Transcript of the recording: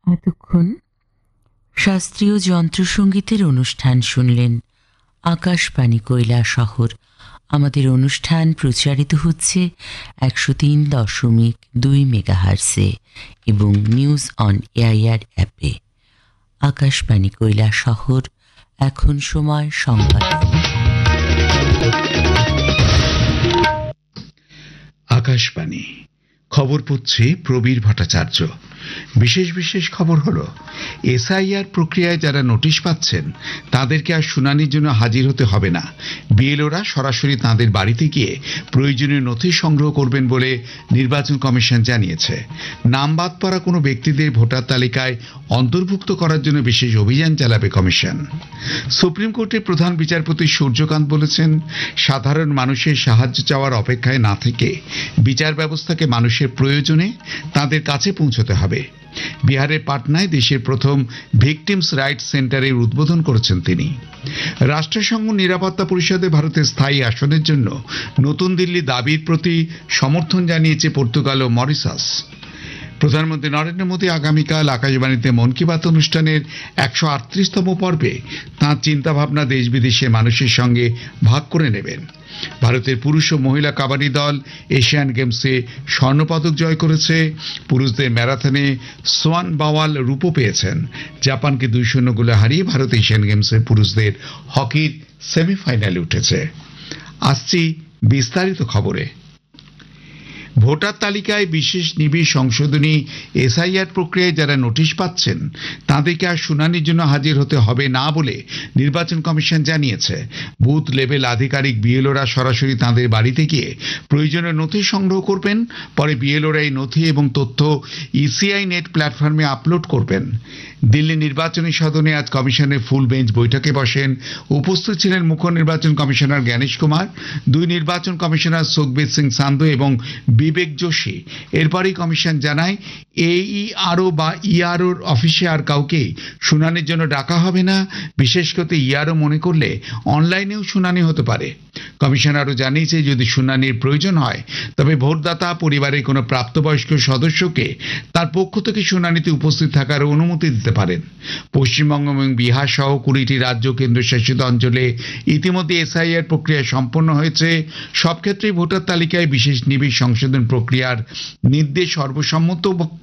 এতক্ষণ শাস্ত্রীয় যন্ত্রসঙ্গীতের অনুষ্ঠান শুনলেন। আকাশবাণী কৈলাসহর। আমাদের অনুষ্ঠান প্রচারিত হচ্ছে 103.2 মেগাহার্টজে এবং নিউজ অন এআইআর অ্যাপে। আকাশবাণী কৈলাসহর। এখন সময় সংবাদ। আকাশবাণী খবর পড়ছে প্রবীর ভট্টাচার্য। বিশেষ বিশেষ খবর হলো, এসআইআর প্রক্রিয়ায় যারা নোটিশ পাচ্ছেন তাদেরকে আর শুনানির জন্য হাজির হতে হবে না। বিএলওরা সরাসরি তাদের বাড়িতে গিয়ে প্রয়োজনীয় নথি সংগ্রহ করবেন বলে নির্বাচন কমিশন জানিয়েছে। নাম বাদ পড়া কোনো ব্যক্তিদের ভোটার তালিকায় অন্তর্ভুক্ত করার জন্য বিশেষ অভিযান চালাবে কমিশন। সুপ্রিম কোর্টের প্রধান বিচারপতি সূর্যকান্ত বলেছেন, সাধারণ মানুষের সাহায্য চাওয়ার অপেক্ষায় না থেকে বিচার ব্যবস্থাকে মানুষের প্রয়োজনে তাদের কাছে পৌঁছতে হবে। বিহারের পাটনায় দেশের প্রথম ভিকটিমস রাইটস সেন্টারের উদ্বোধন করেছেন তিনি। রাষ্ট্রসংঘ নিরাপত্তা পরিষদে ভারতের স্থায়ী আসনের জন্য নতুন দিল্লি দাবির প্রতি সমর্থন জানিয়েছে পর্তুগাল ও মরিশাস। প্রধানমন্ত্রী নরেন্দ্র মোদী আগামীকাল আকাশবাণীতে মন কি বাত অনুষ্ঠানের 138তম পর্বে তাঁর চিন্তাভাবনা দেশ বিদেশের মানুষের সঙ্গে ভাগ করে নেবেন। ভারতের পুরুষ ও মহিলা কাবাডি দল এশিয়ান গেমসে স্বর্ণপদক জয় করেছে। পুরুষদের ম্যারাথনে সোয়ান বাওয়াল রূপো পেয়েছেন। জাপানকে 2-0 গোলে হারিয়ে ভারত এশিয়ান গেমসের পুরুষদের হকির সেমিফাইনালে উঠেছে। আসছি বিস্তারিত খবরে। ভোটার তালিকায় বিশেষ নিবিড় সংশোধনী এসআইআর প্রক্রিয়ায় যারা নোটিশ পাচ্ছেন তাদেরকে আর শুনানির জন্য হাজির হতে হবে না বলে নির্বাচন কমিশন জানিয়েছে। বুথ লেভেল আধিকারিক বিএলওরা সরাসরি তাদের বাড়িতে গিয়ে প্রয়োজনীয় নথি সংগ্রহ করবেন। পরে বিএলওরা এই নথি এবং তথ্য ইসিআই নেট প্ল্যাটফর্মে আপলোড করবেন। দিল্লি নির্বাচনী সদনে আজ কমিশনের ফুল বেঞ্চ বৈঠকে বসেন। উপস্থিত ছিলেন মুখ্য নির্বাচন কমিশনার জ্ঞানেশ কুমার, 2 নির্বাচন কমিশনার সুখবীর সিং সান্ধু এবং বিবেক যোশী। এরপরই কমিশন জানায়, এইআরও বা ইআরওর অফিসে আর কাউকে শুনানির জন্য ডাকা হবে না। বিশেষ করে ইআরও মনে করলে অনলাইনেও শুনানি হতে পারে। কমিশন আরও জানিয়েছে, যদি শুনানির প্রয়োজন হয় তবে ভোটদাতা পরিবারের কোনো প্রাপ্তবয়স্ক সদস্যকে তার পক্ষ থেকে শুনানিতে উপস্থিত থাকার অনুমতি দিতে পারেন। পশ্চিমবঙ্গ এবং বিহার সহ 20টি রাজ্য কেন্দ্রশাসিত অঞ্চলে ইতিমধ্যে এসআইআর প্রক্রিয়া সম্পন্ন হয়েছে। সব ক্ষেত্রেই ভোটার তালিকায় বিশেষ নিবিড় সংশোধন প্রক্রিয়ার নির্দেশ সর্বসম্মত